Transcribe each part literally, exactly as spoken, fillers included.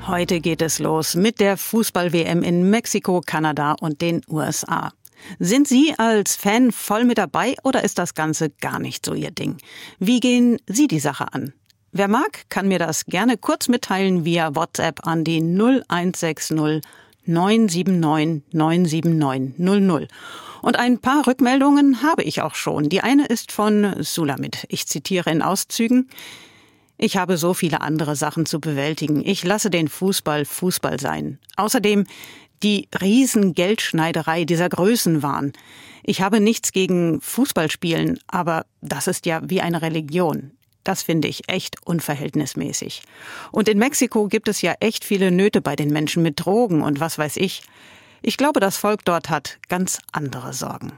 Heute geht es los mit der Fußball-W M in Mexiko, Kanada und den U S A. Sind Sie als Fan voll mit dabei oder ist das Ganze gar nicht so Ihr Ding? Wie gehen Sie die Sache an? Wer mag, kann mir das gerne kurz mitteilen via WhatsApp an die null eins sechs null neun sieben neun neun sieben neun null null. Und ein paar Rückmeldungen habe ich auch schon. Die eine ist von Sulamit. Ich zitiere in Auszügen: Ich habe so viele andere Sachen zu bewältigen. Ich lasse den Fußball Fußball sein. Außerdem die Riesengeldschneiderei, dieser Größenwahn. Ich habe nichts gegen Fußballspielen, aber das ist ja wie eine Religion. Das finde ich echt unverhältnismäßig. Und in Mexiko gibt es ja echt viele Nöte bei den Menschen mit Drogen und was weiß ich. Ich glaube, das Volk dort hat ganz andere Sorgen.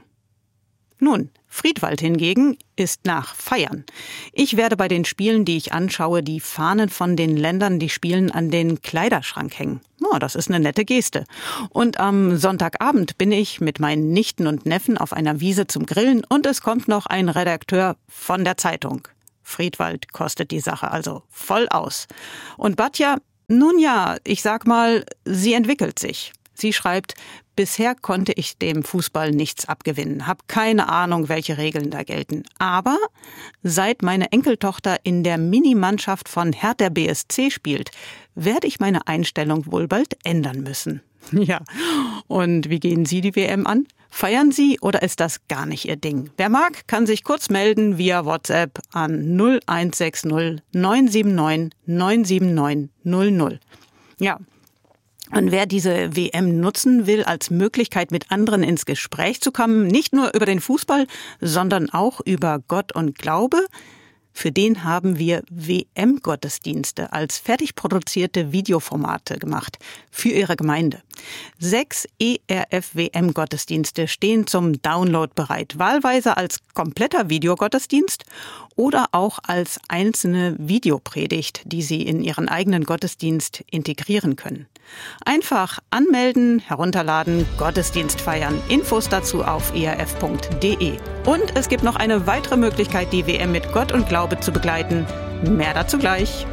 Nun, Friedwald hingegen ist nach Feiern. Ich werde bei den Spielen, die ich anschaue, die Fahnen von den Ländern, die spielen, an den Kleiderschrank hängen. Oh, das ist eine nette Geste. Und am Sonntagabend bin ich mit meinen Nichten und Neffen auf einer Wiese zum Grillen und es kommt noch ein Redakteur von der Zeitung. Friedwald kostet die Sache also voll aus. Und Batja, nun ja, ich sag mal, sie entwickelt sich. Sie schreibt: Bisher konnte ich dem Fußball nichts abgewinnen, habe keine Ahnung, welche Regeln da gelten. Aber seit meine Enkeltochter in der Minimannschaft von Hertha B S C spielt, werde ich meine Einstellung wohl bald ändern müssen. Ja, und wie gehen Sie die W M an? Feiern Sie oder ist das gar nicht Ihr Ding? Wer mag, kann sich kurz melden via WhatsApp an null eins sechs null neun sieben neun neun sieben neun null null. Ja. Und wer diese W M nutzen will als Möglichkeit, mit anderen ins Gespräch zu kommen, nicht nur über den Fußball, sondern auch über Gott und Glaube, für den haben wir W M-Gottesdienste als fertig produzierte Videoformate gemacht für Ihre Gemeinde. Sechs E R F-W M-Gottesdienste stehen zum Download bereit, wahlweise als kompletter Videogottesdienst oder auch als einzelne Videopredigt, die Sie in Ihren eigenen Gottesdienst integrieren können. Einfach anmelden, herunterladen, Gottesdienst feiern. Infos dazu auf e r f punkt d e. Und es gibt noch eine weitere Möglichkeit, die W M mit Gott und Glaube zu begleiten. Mehr dazu gleich.